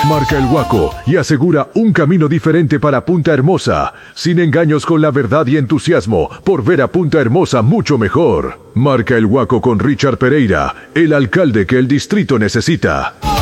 Marca el Guaco y asegura un camino diferente para Punta Hermosa, sin engaños, con la verdad y entusiasmo por ver a Punta Hermosa mucho mejor. Marca el Guaco con Richard Pereira, el alcalde que el distrito necesita.